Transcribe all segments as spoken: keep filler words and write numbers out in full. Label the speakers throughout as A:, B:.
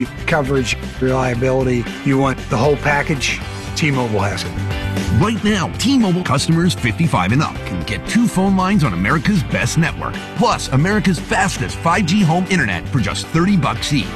A: Coverage, reliability, you want the whole package, T-Mobile has it.
B: Right now, T-Mobile customers fifty-five and up can get two phone lines on America's best network, plus America's fastest five G home internet for just thirty bucks each.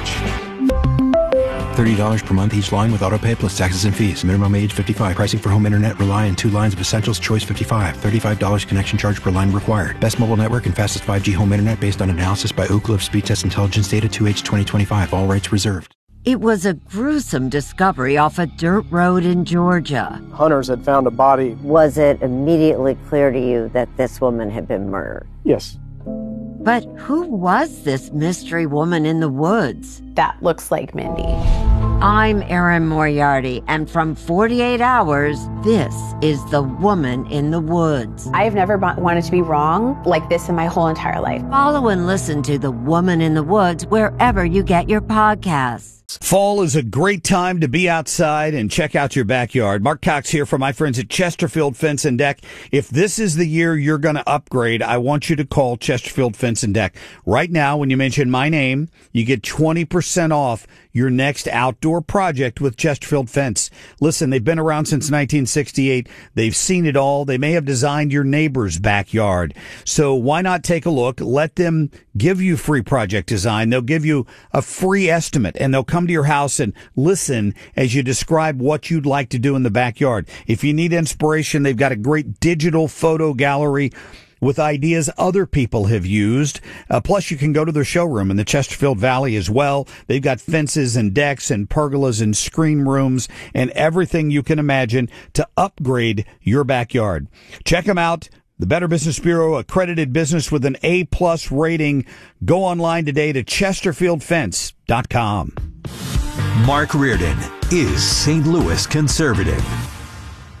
C: thirty dollars per month each line with autopay plus taxes and fees. Minimum age fifty-five. Pricing for home internet rely on two lines of Essentials Choice fifty-five. thirty-five dollars connection charge per line required. Best mobile network and fastest five G home internet based on analysis by Ookla of Speed Test Intelligence Data two H twenty twenty-five. All rights reserved.
D: It was a gruesome discovery off a dirt road in Georgia.
E: Hunters had found a body.
F: Was it immediately clear to you that this woman had been murdered?
E: Yes.
D: But who was this mystery woman in the woods?
G: That looks like Mindy.
D: I'm Erin Moriarty, and from forty-eight hours, this is The Woman in the Woods.
G: I've never wanted to be wrong like this in my whole entire life.
D: Follow and listen to The Woman in the Woods wherever you get your podcasts.
H: Fall is a great time to be outside and check out your backyard. Mark Cox here for my friends at Chesterfield Fence and Deck. If this is the year you're going to upgrade, I want you to call Chesterfield Fence and Deck. Right now, when you mention my name, you get twenty percent off your next outdoor project with Chesterfield Fence. Listen, they've been around since nineteen sixty-eight. They've seen it all. They may have designed your neighbor's backyard. So why not take a look? Let them give you free project design. They'll give you a free estimate, and they'll come to your house and listen as you describe what you'd like to do in the backyard. If you need inspiration, they've got a great digital photo gallery with ideas other people have used. Uh, plus, you can go to their showroom in the Chesterfield Valley as well. They've got fences and decks and pergolas and screen rooms and everything you can imagine to upgrade your backyard. Check them out. The Better Business Bureau, accredited business with an A-plus rating. Go online today to chesterfield fence dot com.
I: Mark Reardon is Saint Louis conservative.